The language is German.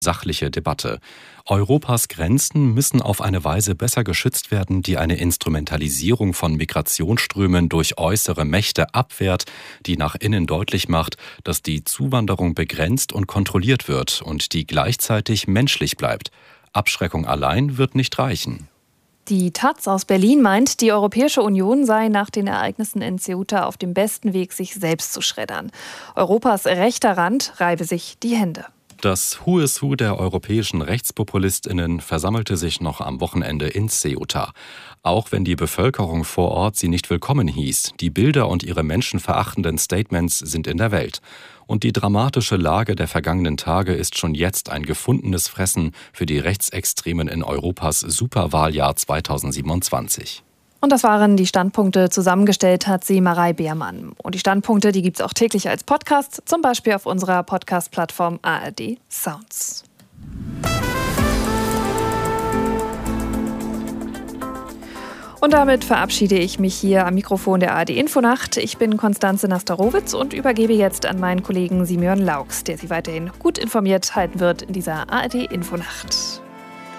sachliche Debatte. Europas Grenzen müssen auf eine Weise besser geschützt werden, die eine Instrumentalisierung von Migrationsströmen durch äußere Mächte abwehrt, die nach innen deutlich macht, dass die Zuwanderung begrenzt und kontrolliert wird und die gleichzeitig menschlich bleibt. Abschreckung allein wird nicht reichen. Die taz aus Berlin meint, die Europäische Union sei nach den Ereignissen in Ceuta auf dem besten Weg, sich selbst zu schreddern. Europas rechter Rand reibe sich die Hände. Das Who is Who der europäischen RechtspopulistInnen versammelte sich noch am Wochenende in Ceuta. Auch wenn die Bevölkerung vor Ort sie nicht willkommen hieß, die Bilder und ihre menschenverachtenden Statements sind in der Welt. Und die dramatische Lage der vergangenen Tage ist schon jetzt ein gefundenes Fressen für die Rechtsextremen in Europas Superwahljahr 2027. Und das waren die Standpunkte. Zusammengestellt hat sie Marei Beermann. Und die Standpunkte, die gibt es auch täglich als Podcast, zum Beispiel auf unserer Podcast-Plattform ARD Sounds. Und damit verabschiede ich mich hier am Mikrofon der ARD Infonacht. Ich bin Konstanze Nastarowitz und übergebe jetzt an meinen Kollegen Simeon Laux, der Sie weiterhin gut informiert halten wird in dieser ARD Infonacht.